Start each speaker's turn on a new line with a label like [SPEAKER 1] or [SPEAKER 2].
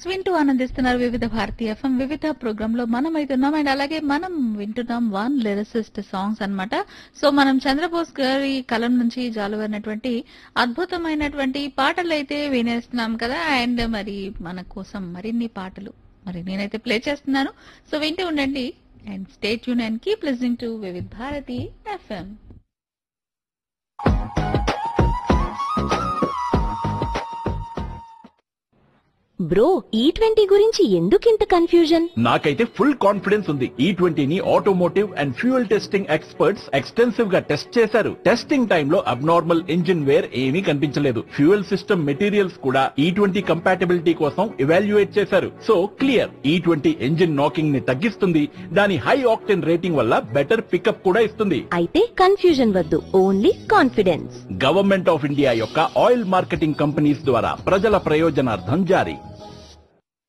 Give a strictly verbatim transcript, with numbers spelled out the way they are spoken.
[SPEAKER 1] వింటూ ఆనందిస్తున్నారు వివిధ భారతీయ ఎఫ్ఎం వివిధ ప్రోగ్రామ్ లో మనం అయితున్నాం. అండ్ అలాగే మనం వింటున్నాం వన్ లిరిసిస్ట్ సాంగ్స్ అన్నమాట. సో మనం చంద్రబోస్ గారి కలం నుంచి జాలువారినటువంటి అద్భుతమైనటువంటి పాటలు అయితే వినేస్తున్నాం కదా. అండ్ మరి మన కోసం మరిన్ని పాటలు మరి నేనైతే ప్లే చేస్తున్నాను. సో వింటూ ఉండండి and stay tune and keep listening to వివిధ భారతి ఎఫ్ఎం.
[SPEAKER 2] బ్రో ఈ ట్వంటీ గురించి ఎందుకింత కన్ఫ్యూజన్?
[SPEAKER 3] నాకైతే ఫుల్ కాన్ఫిడెన్స్ ఉంది. ఈ ట్వంటీని automotive and fuel testing experts extensive గా టెస్ట్ చేశారు. టెస్టింగ్ టైమ్ లో అబ్నార్మల్ ఇంజిన్ వేర్ ఏమీ కనిపించలేదు. ఫ్యూయల్ సిస్టమ్ మెటీరియల్స్ కూడా ఈ ట్వంటీ కంపాటబిలిటీ కోసం ఎవాల్యుయేట్ చేశారు. సో క్లియర్, ఈ ట్వంటీ ఇంజిన్ నాకింగ్ ని తగ్గిస్తుంది. దాని హై ఆక్టెన్ రేటింగ్ వల్ల బెటర్ పికప్ కూడా ఇస్తుంది.
[SPEAKER 2] అయితే కన్ఫ్యూజన్ వద్దు, only confidence.
[SPEAKER 3] Government of India యొక్క ఆయిల్ మార్కెటింగ్ కంపెనీస్ ద్వారా ప్రజల ప్రయోజనార్థం జారీ.